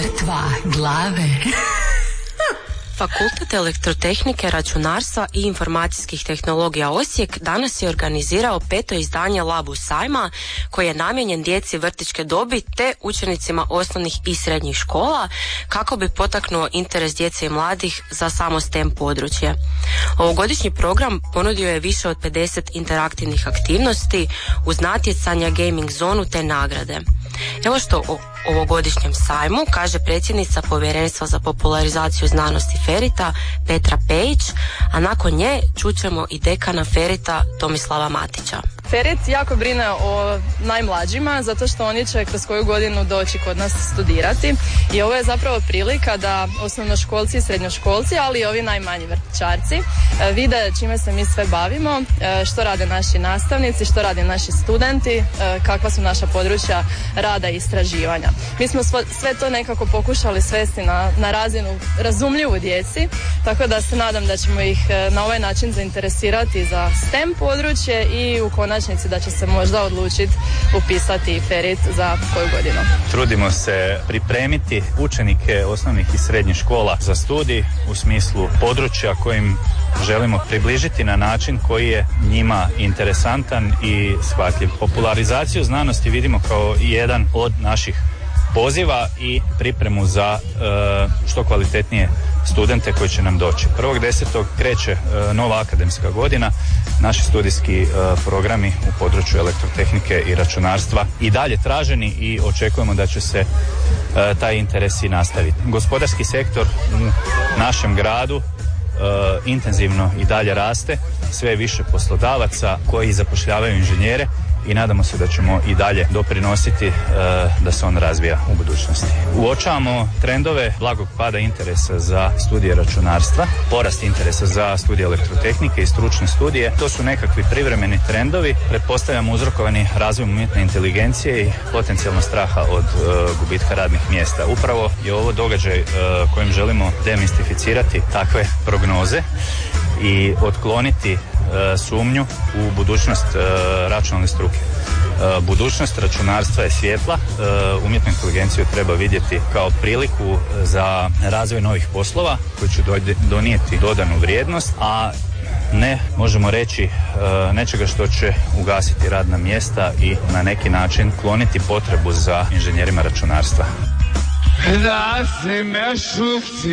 Mrtva glave. Fakultet elektrotehnike, računarstva i informacijskih tehnologija Osijek danas je organizirao 5. izdanje Labu sajma koji je namijenjen djeci vrtićke dobi te učenicima osnovnih i srednjih škola kako bi potaknuo interes djece i mladih za samo STEM područje. Ovogodišnji program ponudio je više od 50 interaktivnih aktivnosti uz natjecanja, gaming zonu te nagrade. Evo što o ovogodišnjem sajmu kaže predsjednica Povjerenstva za popularizaciju znanosti Ferita Petra Pejić, a nakon nje čućemo i dekana Ferita Tomislava Matića. Ferit jako brine o najmlađima zato što oni će kroz koju godinu doći kod nas studirati i ovo je zapravo prilika da osnovnoškolci i srednjoškolci, ali i ovi najmanji vrtićarci vide čime se mi sve bavimo, što rade naši nastavnici, što rade naši studenti, kakva su naša područja rada i istraživanja. Mi smo sve to nekako pokušali svesti na razinu razumljivu djeci, tako da se nadam da ćemo ih na ovaj način zainteresirati za STEM područje i u konačnici da će se možda odlučiti upisati Ferit za koju godinu. Trudimo se pripremiti učenike osnovnih i srednjih škola za studij u smislu područja kojim želimo približiti na način koji je njima interesantan i shvatljiv. Popularizaciju znanosti vidimo kao jedan od naših poziva i pripremu za što kvalitetnije studente koji će nam doći. 1.10. kreće nova akademska godina. Naši studijski programi u području elektrotehnike i računarstva i dalje traženi i očekujemo da će se taj interes i nastaviti. Gospodarski sektor u našem gradu intenzivno i dalje raste, sve više poslodavaca koji zapošljavaju inženjere i nadamo se da ćemo i dalje doprinositi da se on razvija u budućnosti. Uočavamo trendove blagog pada interesa za studije računarstva, porast interesa za studije elektrotehnike i stručne studije. To su nekakvi privremeni trendovi, pretpostavljamo uzrokovani razvojem umjetne inteligencije i potencijalno straha od gubitka radnih mjesta. Upravo je ovo događaj kojim želimo demistificirati takve prognoze i otkloniti sumnju u budućnost računalne struke. Budućnost računarstva je svjetla, umjetnu inteligenciju treba vidjeti kao priliku za razvoj novih poslova koji će donijeti dodanu vrijednost, a ne, možemo reći, nečega što će ugasiti radna mjesta i na neki način kloniti potrebu za inženjerima računarstva.